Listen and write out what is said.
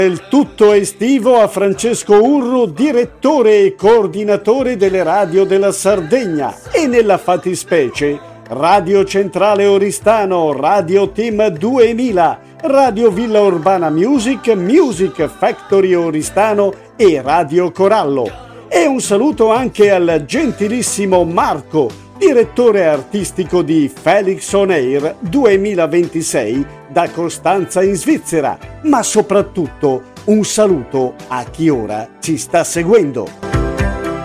Il tutto estivo a Francesco Urru, direttore e coordinatore delle radio della Sardegna e nella fattispecie Radio Centrale Oristano, Radio Team 2000, Radio Villa Urbana Music, Music Factory Oristano e Radio Corallo. E un saluto anche al gentilissimo Marco, direttore artistico di Felix On Air 2026 da Costanza in Svizzera, ma soprattutto un saluto a chi ora ci sta seguendo.